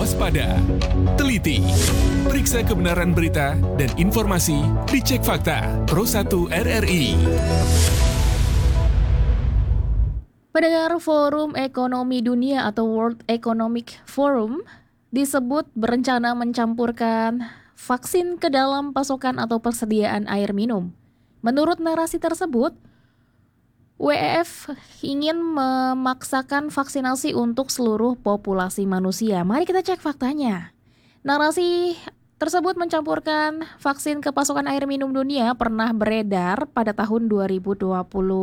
waspada, teliti, periksa kebenaran berita dan informasi dicek fakta Pro 1 RRI. Pendengar, Forum Ekonomi Dunia atau World Economic Forum disebut berencana mencampurkan vaksin ke dalam pasokan atau persediaan air minum. Menurut narasi tersebut, WEF ingin memaksakan vaksinasi untuk seluruh populasi manusia. Mari kita cek faktanya. Narasi tersebut mencampurkan vaksin ke pasokan air minum dunia pernah beredar pada tahun 2023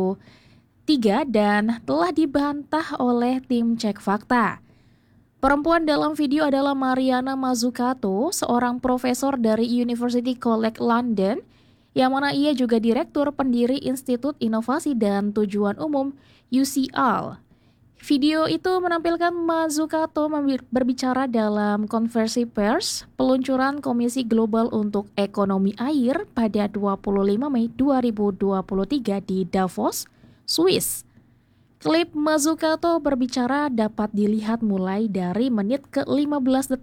dan telah dibantah oleh tim cek fakta. Perempuan dalam video adalah Mariana Mazzucato, seorang profesor dari University College London, yang mana ia juga direktur pendiri Institut Inovasi dan Tujuan Umum UCL. Video itu menampilkan Mazzucato berbicara dalam konversi pers peluncuran Komisi Global untuk Ekonomi Air pada 25 Mei 2023 di Davos, Swiss. Klip Mazzucato berbicara dapat dilihat mulai dari menit ke-15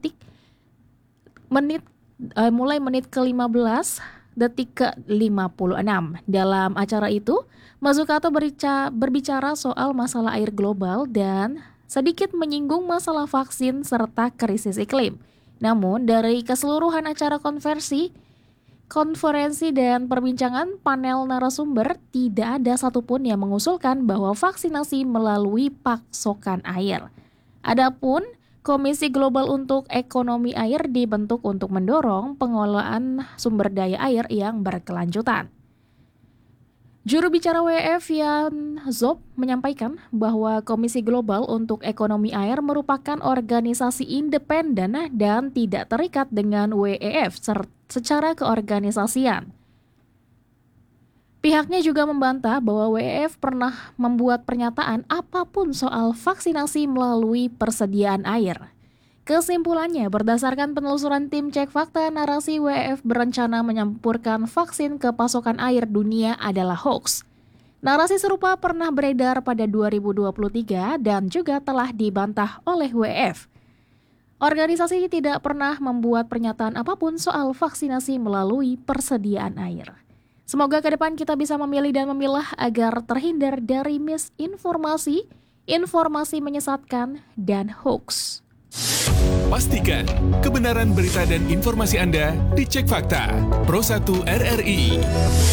detik ke-56. Dalam acara itu, Mazzucato berbicara soal masalah air global dan sedikit menyinggung masalah vaksin serta krisis iklim. Namun, dari keseluruhan acara konferensi dan perbincangan panel narasumber, tidak ada satupun yang mengusulkan bahwa vaksinasi melalui pasokan air. Adapun Komisi Global untuk Ekonomi Air dibentuk untuk mendorong pengelolaan sumber daya air yang berkelanjutan. Juru bicara WEF Jan Zop menyampaikan bahwa Komisi Global untuk Ekonomi Air merupakan organisasi independen dan tidak terikat dengan WEF secara keorganisasian. Pihaknya juga membantah bahwa WEF pernah membuat pernyataan apapun soal vaksinasi melalui persediaan air. Kesimpulannya, berdasarkan penelusuran tim cek fakta, narasi WEF berencana menyampurkan vaksin ke pasokan air dunia adalah hoax. Narasi serupa pernah beredar pada 2023 dan juga telah dibantah oleh WEF. Organisasi tidak pernah membuat pernyataan apapun soal vaksinasi melalui persediaan air. Semoga ke depan kita bisa memilih dan memilah agar terhindar dari misinformasi, informasi menyesatkan, dan hoax. Pastikan kebenaran berita dan informasi Anda dicek fakta Pro 1 RRI.